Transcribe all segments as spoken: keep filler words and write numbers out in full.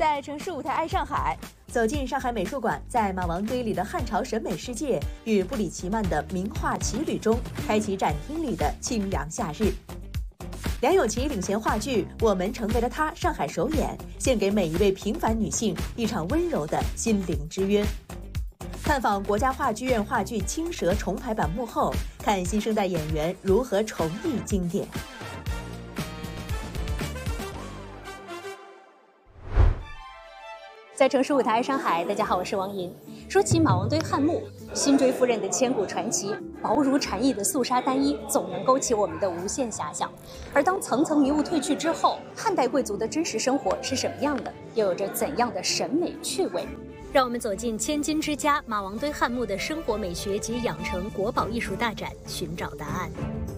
在城市舞台爱上海，走进上海美术馆，在马王堆里的汉朝审美世界与布里奇曼的名画奇旅中，开启展厅里的清凉夏日。梁咏琪领衔话剧《我们成为了他》上海首演，献给每一位平凡女性一场温柔的心灵之约。探访国家话剧院话剧《青蛇》重排版幕后，看新生代演员如何重绎经典。 在城市舞台上海，大家好，我是王银。说起马王堆汉墓，辛追夫人的千古传奇，薄如蝉翼的素纱单衣，总能勾起我们的无限遐想。而当层层迷雾褪去之后，汉代贵族的真实生活是什么样的？又有着怎样的审美趣味？让我们走进千金之家马王堆汉墓的生活美学及养成国宝艺术大展，寻找答案。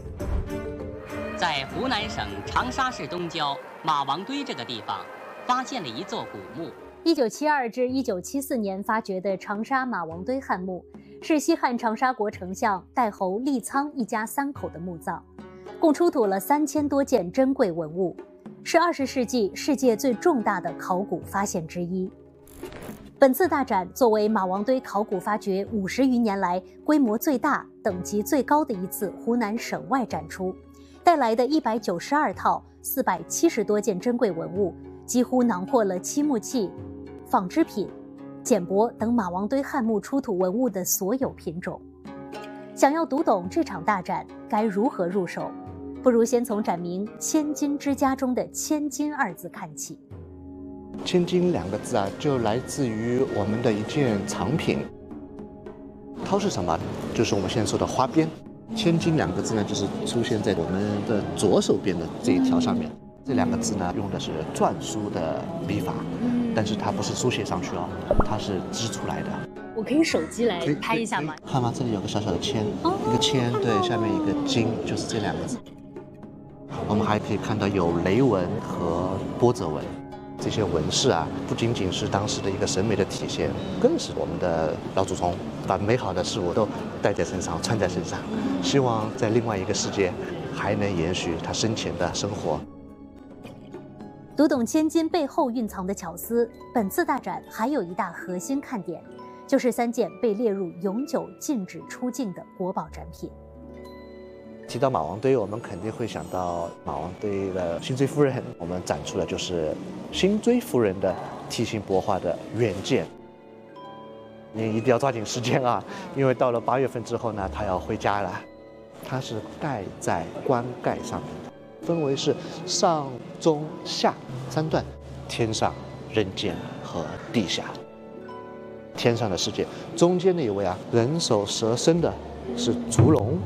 在湖南省长沙市东郊马王堆这个地方，发现了一座古墓。 一九七二至一九七四年发掘的长沙马王堆汉墓，是西汉长沙国丞相代侯利苍一家三口的墓葬，共出土了三千多件珍贵文物，是二十世纪世界最重大的考古发现之一。本次大展作为马王堆考古发掘五十余年来规模最大、等级最高的一次湖南省外展出，带来的一百九十二套四百七十多件珍贵文物，几乎囊括了漆木器、纺织品、简帛等马王堆汉墓出土文物的所有品种。想要读懂这场大展该如何入手，不如先从展名“千金之家”中的“千金”二字看起。 千金两个字啊，就来自于我们的一件藏品。绦是什么？就是我们现在说的花边。千金两个字呢，就是出现在我们的左手边的这一条上面。这两个字呢，用的是篆书的笔法，但是它不是书写上去哦，它是织出来的。 我可以手机来拍一下吗？ 看吗？这里有个小小的签， 哦、 一个签，对，下面一个金，就是这两个字。我们还可以看到有雷纹和波折纹。这些纹饰啊，不仅仅是当时的一个审美的体现，更是我们的老祖宗把美好的事物都带在身上、穿在身上，希望在另外一个世界还能延续他生前的生活。 读懂千金背后蕴藏的巧思，本次大展还有一大核心看点，就是三件被列入永久禁止出境的国宝展品。 提到马王堆，我们肯定会想到马王堆的辛追夫人。我们展出的就是辛追夫人的梯形帛画的原件。你一定要抓紧时间啊，因为到了八月份之后呢，她要回家了。它是盖在棺盖上面的，分为是上、中、下三段，天上、人间和地下。天上的世界，中间那一位啊，人首蛇身的是烛龙。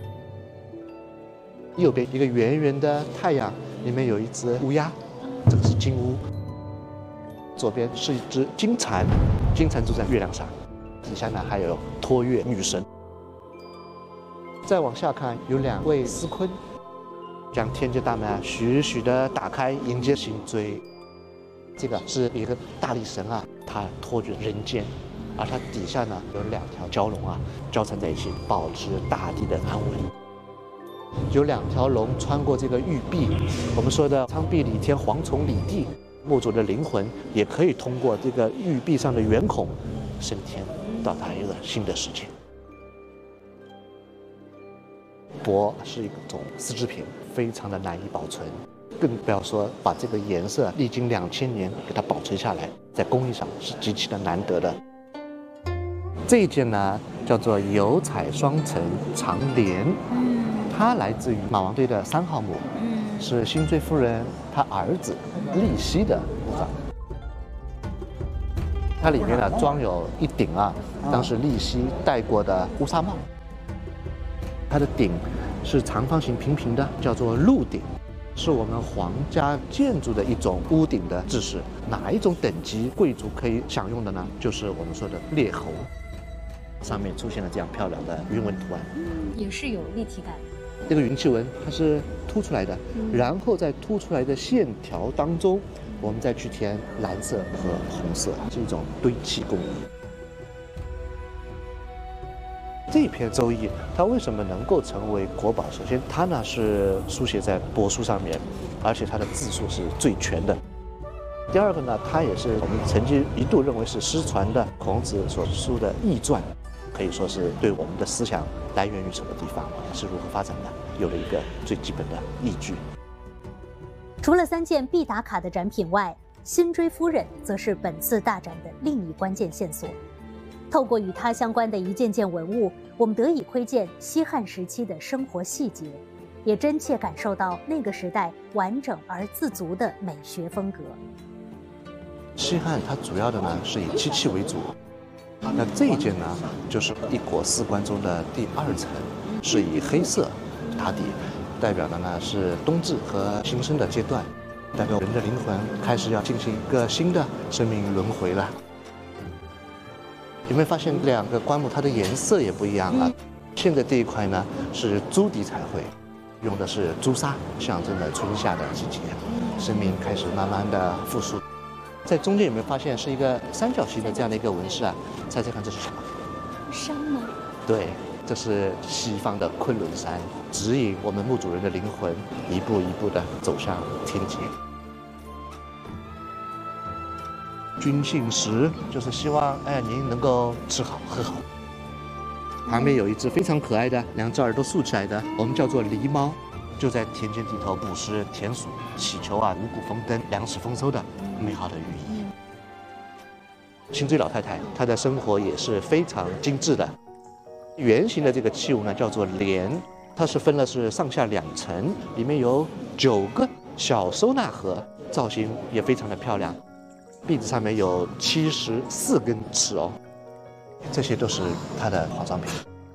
右边一个圆圆的太阳，里面有一只乌鸦，这个是金乌。左边是一只金蝉，金蝉住在月亮上。底下呢还有托月女神。再往下看，有两位司坤，将天界大门啊徐徐地打开，迎接辛追。这个是一个大力神啊，他托举人间，而它底下呢有两条蛟龙啊交缠在一起，保持大地的安稳。有两条龙穿过这个玉壁，我们说的苍壁李天，蝗虫李地，墓主的灵魂也可以通过这个玉壁上的圆孔升天，到达一个新的世界。帛是一种丝织品，非常的难以保存，更不要说把这个颜色历经两千年给它保存下来，在工艺上是极其的难得的。这一件呢叫做油彩双层长帘。它来自于马王堆的三号墓，是辛追夫人她儿子利熙的墓葬。它里面呢装有一顶啊，当时利熙戴过的乌纱帽。它的顶是长方形平平的，叫做鹿顶，是我们皇家建筑的一种屋顶的制式。哪一种等级贵族可以享用的呢？就是我们说的列侯。上面出现了这样漂亮的云纹图案， 也是有立体感。 这个云气纹它是凸出来的，然后在凸出来的线条当中，我们再去填蓝色和红色，是一种堆砌工艺。这篇《周易》它为什么能够成为国宝？首先，它呢是书写在帛书上面，而且它的字数是最全的。 第二个呢，它也是我们曾经一度认为是失传的孔子所书的易传，可以说是对我们的思想来源于什么地方，是如何发展的，有了一个最基本的依据。 除了三件必打卡的展品外，辛追夫人则是本次大展的另一关键线索。透过与它相关的一件件文物，我们得以窥见西汉时期的生活细节，也真切感受到那个时代完整而自足的美学风格。 西汉它主要的呢是以漆器为主，那这一件呢就是一国四观中的第二层，是以黑色打底，代表的呢是冬至和新生的阶段，代表人的灵魂开始要进行一个新的生命轮回了。有没有发现两个棺木它的颜色也不一样了？现在这一块呢是朱底彩绘，用的是朱砂，象征着春夏的季节，生命开始慢慢的复苏。在中间有没有发现是一个三角形的这样的一个纹饰啊？猜猜看这是什么？ 山吗？ 对，这是西方的昆仑山，指引我们墓主人的灵魂一步一步的走向天界。君幸食就是希望哎您能够吃好喝好。旁边有一只非常可爱的两只耳朵竖起来的，我们叫做狸猫，就在田间地头捕食田鼠，祈求啊五谷丰登、粮食丰收的美好的寓意。辛追老太太她的生活也是非常精致的。圆形的这个器物呢叫做帘，它是分了是上下两层，里面有九个小收纳盒，造型也非常的漂亮。壁子上面有七十四根刺哦，这些都是它的化妆品。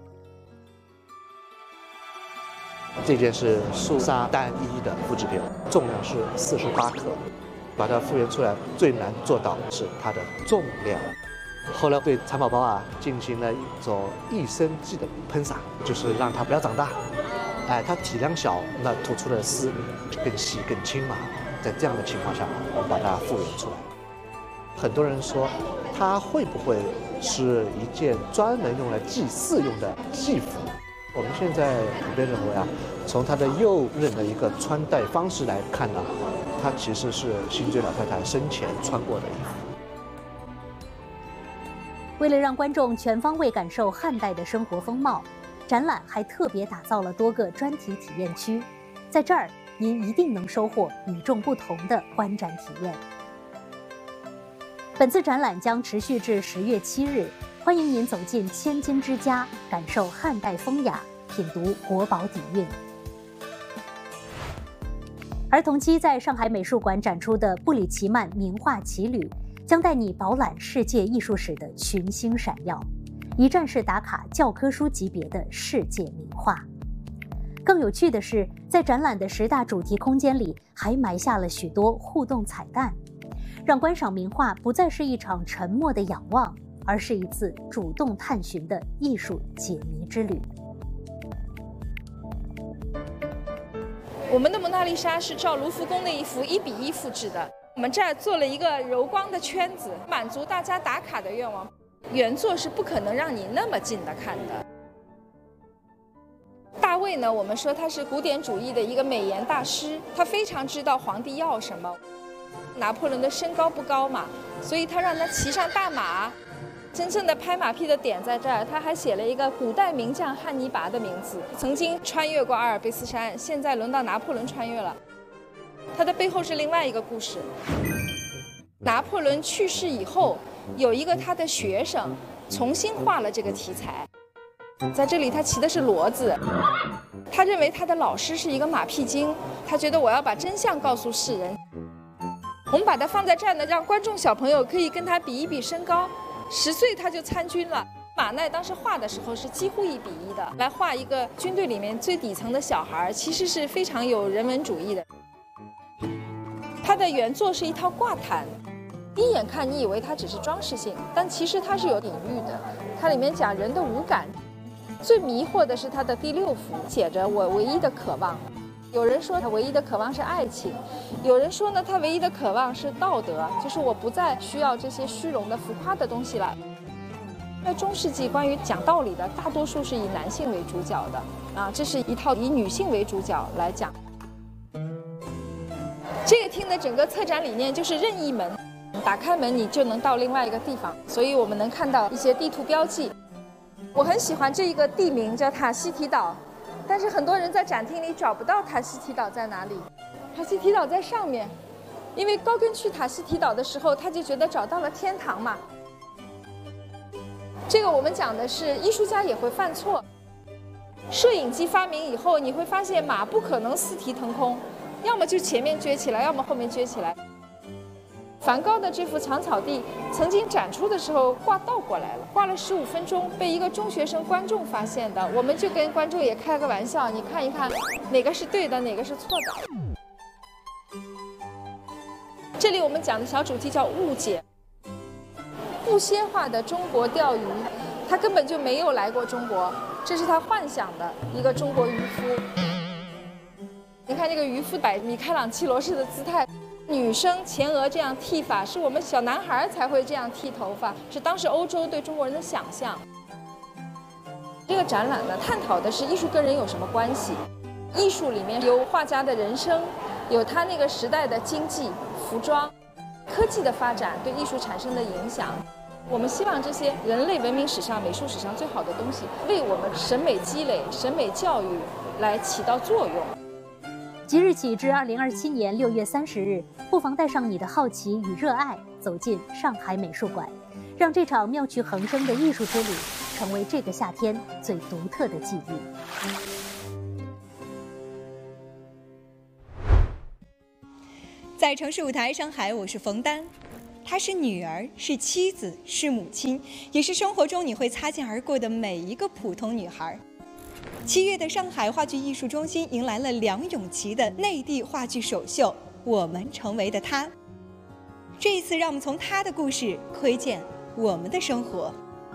这件是素纱单一的复制品，重量是四十八克，把它复原出来最难做到是它的重量。后来对蚕宝宝啊进行了一种益生剂的喷洒，就是让它不要长大。哎，它体量小，那吐出的丝更细更轻嘛。在这样的情况下，我们把它复原出来。很多人说，它会不会是一件专门用来祭祀用的祭服？我们现在普遍认为啊，从它的右衽的一个穿戴方式来看呢，它其实是辛追老太太生前穿过的衣服。 为了让观众全方位感受汉代的生活风貌，展览还特别打造了多个专题体验区，在这儿您一定能收获与众不同的观展体验。本次展览将持续至十月七日，欢迎您走进千金之家，感受汉代风雅，品读国宝底蕴。而同期在上海美术馆展出的布里奇曼名画奇旅，将带你饱览世界艺术史的群星闪耀，一站式打卡教科书级别的世界名画。更有趣的是，在展览的十大主题空间里，还埋下了许多互动彩蛋，让观赏名画不再是一场沉默的仰望，而是一次主动探寻的艺术解谜之旅。 我们的蒙娜丽莎是照卢浮宫那一幅一比一复制的，我们这儿做了一个柔光的圈子，满足大家打卡的愿望。原作是不可能让你那么近的看的。大卫呢，我们说他是古典主义的一个美颜大师，他非常知道皇帝要什么。拿破仑的身高不高嘛，所以他让他骑上大马。真正的拍马屁的点在这儿，他还写了一个古代名将汉尼拔的名字，曾经穿越过阿尔卑斯山，现在轮到拿破仑穿越了。他的背后是另外一个故事。拿破仑去世以后，有一个他的学生重新画了这个题材，在这里他骑的是骡子。他认为他的老师是一个马屁精，他觉得我要把真相告诉世人。我们把它放在这儿呢，让观众小朋友可以跟他比一比身高。十岁他就参军了。马奈当时画的时候是几乎一比一的，来画一个军队里面最底层的小孩，其实是非常有人文主义的。他的原作是一套挂毯，一眼看你以为它只是装饰性，但其实它是有隐喻的。它里面讲人的五感，最迷惑的是它的第六幅，写着我唯一的渴望。有人说他唯一的渴望是爱情，有人说呢他唯一的渴望是道德，就是我不再需要这些虚荣的浮夸的东西了。在中世纪关于讲道理的大多数是以男性为主角的啊，这是一套以女性为主角来讲。 这个厅的整个策展理念就是任意门，打开门你就能到另外一个地方，所以我们能看到一些地图标记。我很喜欢这一个地名叫塔希提岛，但是很多人在展厅里找不到塔希提岛在哪里。塔希提岛在上面，因为高更去塔希提岛的时候，他就觉得找到了天堂嘛。这个我们讲的是艺术家也会犯错。摄影机发明以后，你会发现马不可能四蹄腾空，要么就前面撅起来，要么后面撅起来。梵高的这幅长草地曾经展出的时候挂倒过来了，挂了十五分钟，被一个中学生观众发现的。我们就跟观众也开个玩笑，你看一看哪个是对的，哪个是错的。这里我们讲的小主题叫误解。不蝎化的中国钓鱼，他根本就没有来过中国，这是他幻想的一个中国渔夫。你看这个渔夫摆米开朗基罗式的姿态。女生前额这样剃发，是我们小男孩才会这样剃头发，是当时欧洲对中国人的想象。这个展览呢，探讨的是艺术跟人有什么关系。艺术里面有画家的人生，有他那个时代的经济、服装、科技的发展对艺术产生的影响。我们希望这些人类文明史上、美术史上最好的东西，为我们审美积累、审美教育来起到作用。 即日起至二零二七年六月三十日，不妨带上你的好奇与热爱，走进上海美术馆，让这场妙趣横生的艺术之旅成为这个夏天最独特的记忆。 在城市舞台上海，我是冯丹，她是女儿，是妻子，是母亲，也是生活中你会擦肩而过的每一个普通女孩。七月的上海话剧艺术中心迎来了梁咏琪的内地话剧首秀《我们成为的她》。这一次，让我们从她的故事窥见我们的生活。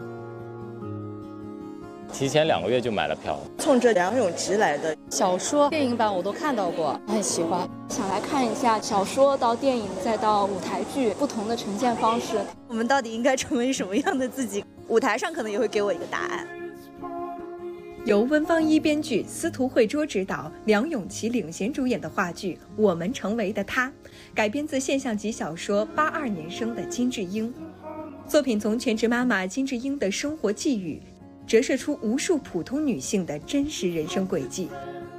提前两个月就买了票， 冲着梁咏琪来的。 小说、电影版我都看到过，很喜欢，想来看一下小说到电影再到舞台剧不同的呈现方式。 我们到底应该成为什么样的自己？舞台上可能也会给我一个答案。 由温芳一编剧，司徒慧卓执导，梁咏琪领衔主演的话剧《我们成为的她》，改编自现象级小说八二年生的金智英。作品从全职妈妈金智英的生活际遇，折射出无数普通女性的真实人生轨迹。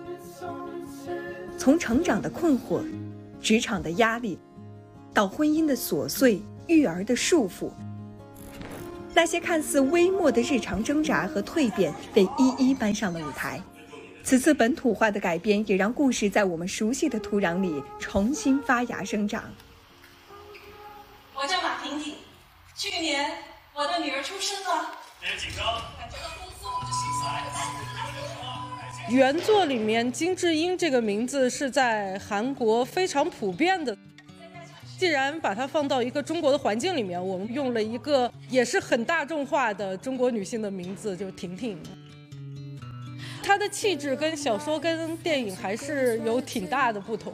从成长的困惑、职场的压力，到婚姻的琐碎、育儿的束缚。那些看似微末的日常挣扎和蜕变被一一搬上了舞台。此次本土化的改编也让故事在我们熟悉的土壤里重新发芽生长。 我叫马婷婷，去年我的女儿出生了。别紧张，感觉到公司我们的心思。原作里面金智英这个名字是在韩国非常普遍的。既然把它放到一个中国的环境里面，我们用了一个也是很大众化的中国女性的名字，就婷婷。她的气质跟小说跟电影还是有挺大的不同，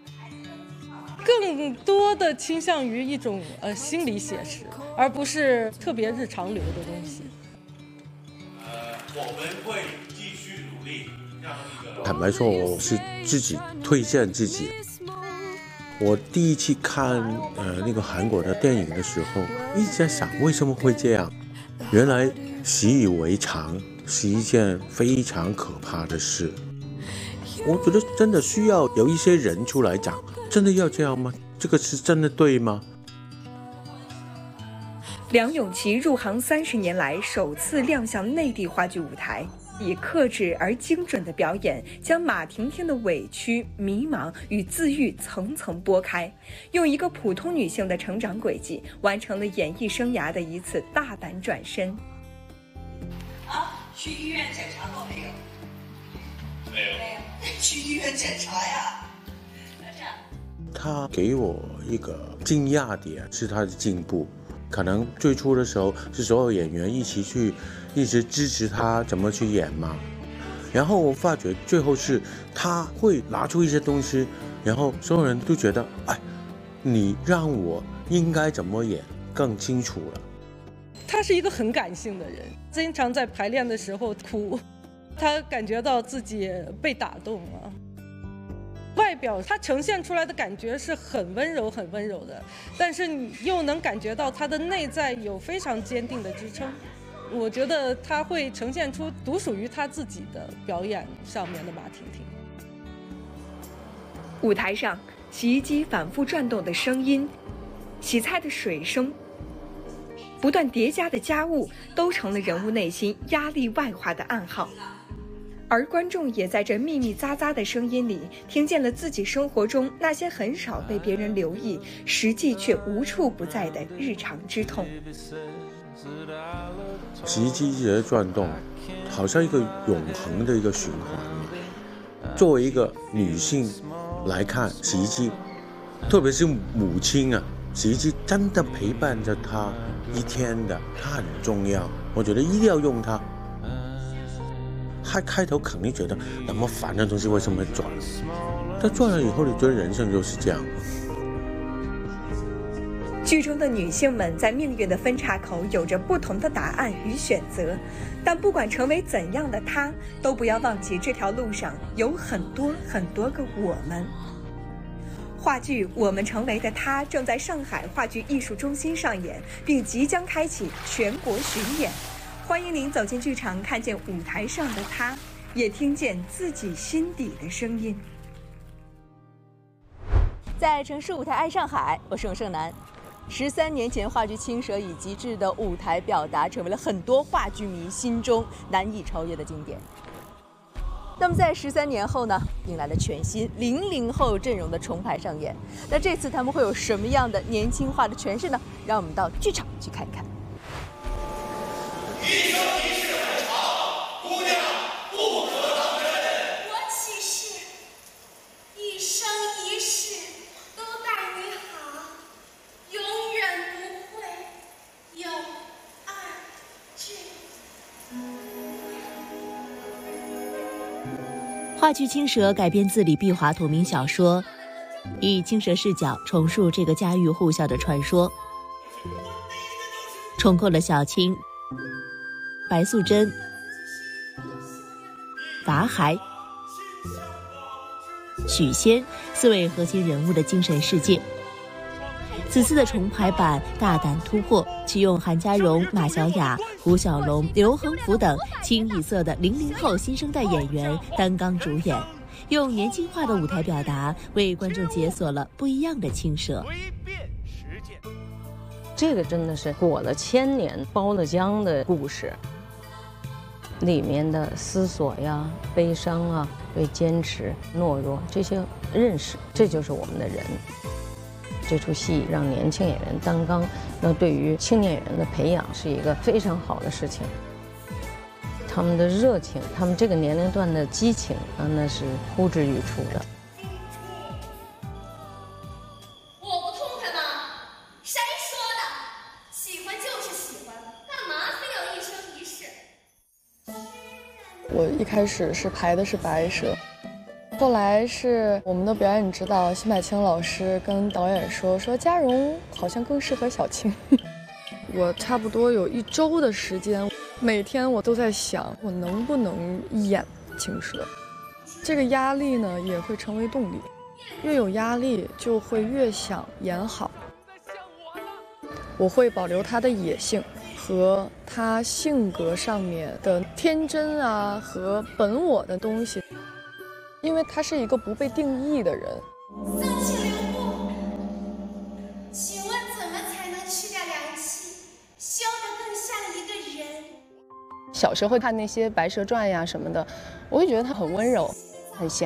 更多的倾向于一种呃心理写实，而不是特别日常流的东西。 呃，我们会继续努力，让那个。 坦白说，我是自己推荐自己。我第一次看呃那个韩国的电影的时候，一直在想为什么会这样。原来习以为常是一件非常可怕的事。我觉得真的需要有一些人出来讲，真的要这样吗？这个是真的对吗？ 梁咏琪入行三十年来首次亮相内地话剧舞台。以克制而精准的表演，将马婷婷的委屈、迷茫与自愈层层剥开，用一个普通女性的成长轨迹，完成了演艺生涯的一次大胆转身。 啊，去医院检查过没有？ 没有。 没有，去医院检查呀。 他给我一个惊讶点是他的进步。可能最初的时候是所有演员一起去一直支持他怎么去演嘛，然后我发觉最后是他会拿出一些东西，然后所有人都觉得哎，你让我应该怎么演更清楚了。 他是一个很感性的人，经常在排练的时候哭，他感觉到自己被打动了。 外表它呈现出来的感觉是很温柔、很温柔的，但是你又能感觉到它的内在有非常坚定的支撑。我觉得它会呈现出独属于他自己的表演上面的马婷婷。 舞台上，洗衣机反复转动的声音，洗菜的水声，不断叠加的家务，都成了人物内心压力外化的暗号。而观众也在这密密匝匝的声音里，听见了自己生活中那些很少被别人留意，实际却无处不在的日常之痛。 洗衣机一直在转动，好像一个永恒的一个循环。作为一个女性来看，洗衣机，特别是母亲啊，洗衣机真的陪伴着她一天的，它很重要。我觉得一定要用它。他开头肯定觉得那么烦的东西为什么会转？但转了以后，你觉得人生就是这样。 剧中的女性们在命运的分岔口有着不同的答案与选择，但不管成为怎样的她，都不要忘记这条路上有很多很多个我们。话剧《我们成为的她》正在上海话剧艺术中心上演，并即将开启全国巡演。欢迎您走进剧场，看见舞台上的她，也听见自己心底的声音。 在城市舞台爱上海，我是永胜男。十三年前，话剧《青蛇》以极致的舞台表达，成为了很多话剧迷心中难以超越的经典。那么，在十三年后呢，迎来了全新零零后阵容的重排上演。那这次他们会有什么样的年轻化的诠释呢？让我们到剧场去看一看。 一生一世很长，姑娘不可当真。 我起誓，一生一世都待你好，永远不会有二句。 话剧《青蛇》改编自李碧华同名小说，以青蛇视角重述这个家喻户晓的传说，重构了小青、白素贞、法海、许仙四位核心人物的精神世界。此次的重排版大胆突破，启用韩家荣、马小雅、胡小龙、刘恒福等清一色的零零后新生代演员担纲主演，用年轻化的舞台表达，为观众解锁了不一样的青蛇。 这个真的是裹了千年、包了浆的故事，里面的思索呀、悲伤啊、对坚持、懦弱这些认识，这就是我们的人。这出戏让年轻演员担纲，那对于青年演员的培养是一个非常好的事情。他们的热情，他们这个年龄段的激情啊，那是呼之欲出的。 我不痛快吗？谁说的？喜欢就是喜欢，干嘛非要一生一世？ 我一开始是排的是白蛇。后来是我们的表演指导辛柏青老师跟导演说，说嘉荣好像更适合小青。我差不多有一周的时间，每天我都在想，我能不能演青蛇。这个压力呢，也会成为动力。越有压力，就会越想演好。我会保留他的野性和他性格上面的天真啊和本我的东西。因为他是一个不被定义的人。 丧气留步，请问怎么才能去掉凉气，修得更像一个人？ 小时候看那些《白蛇传》呀什么的，我会觉得他很温柔，很贤